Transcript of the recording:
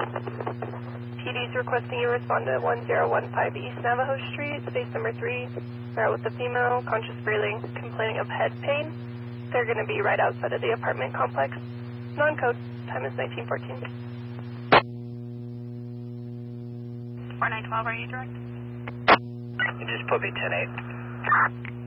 PD's requesting you respond to 1015 East Navajo Street, space number 3. With the female, conscious breathing, complaining of head pain. They're going to be right outside of the apartment complex. Non-code. Time is 1914. 4912, are you direct? Just put me 10-8.